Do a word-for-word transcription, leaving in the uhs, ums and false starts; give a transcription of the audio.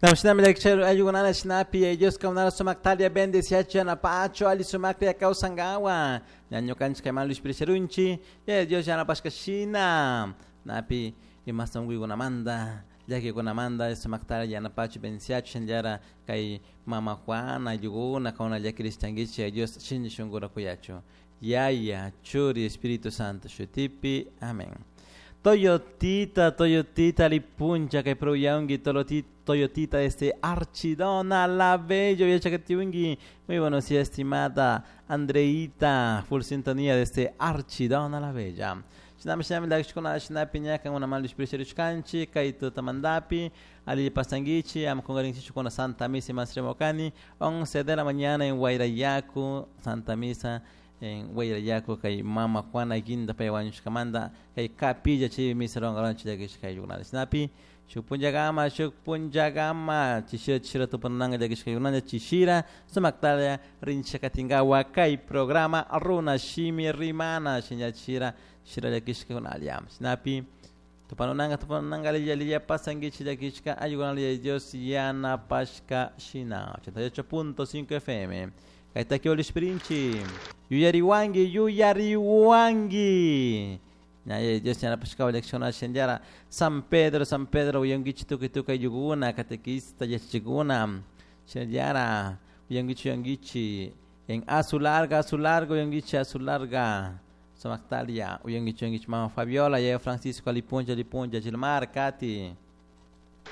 Namshina milakchero ayugunana shinapi ellos kaunara sumaktalia bendeciacha na pacho ali sumaklia kausangawa. Nyanyo kanchka malu spiricherunchi. Ya Dios ya na paskashina. Napi imasangui gunamanda. Ya que gunamanda sumaktalia na pacho bendeciacha shenjara kai mama Juana yuguna kauna ya kristangichi Dios shinji shungura kuyacho. Yaya churi Espíritu Santo shutipi. Amén. Toyotita, Toyotita, lipuncha que proyaungi, Toyotita, este Archidona, la bello, y que tiungi. Muy buenos días, estimada Andreita, full sintonía de este Archidona, la bella. Shinami shinami la shkona shinapi nyaka una mal spiritual kanchi, kaito tamandapi, ali pasangichi, am kongarinchi shkona Santa Misa Masremokani, once de la mañana en Guairayacu, Santa Misa. En Guairayacu kay mama Juana ginda pa yawan kamanda kay kapija chi misrong aran chi dagish kay yunan snapi shupunjagama shupunjagama chishira chira to pananga dagish kay yunan chishira sumaktalia rincha katingawa kay programa aruna shimi rimana shinya chira shira dagish kay yunan aliam snapi to pananga to pananga liya liya pasangi chi dagish ka ayunan liya Dios yana pashka shina ochenta y ocho punto cinco F M. Kaita kio lispirinchi. Yuyariwangi, yuyariwangi. Na ye Dios ya na pashka elecciona shenjara San Pedro, San Pedro uyangichi tuki tuka yuguna katekista yachiguna. Shenjara uyangichi uyangichi en azul larga, azul larga uyangichi azul larga. Somaktalia uyangichi uyangichi mama Fabiola ya Francisco Lipunja Lipunja Gilmar Kati.